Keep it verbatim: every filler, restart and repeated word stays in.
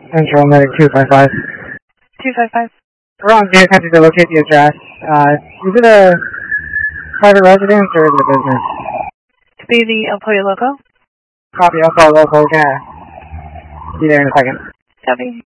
Central Medic two five five. two five five. We're on the attempt to locate the address. Uh, is it a private residence or is it a business? To be the El Pollo Loco. Copy, I'll call local. Gonna be there in a second. Copy.